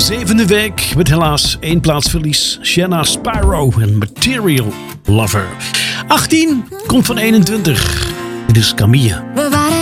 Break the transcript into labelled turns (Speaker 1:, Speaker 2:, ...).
Speaker 1: 7e week met helaas 1 plaatsverlies. Shanna Spyro en Material Lover. 18 komt van 21. Dit is Camille.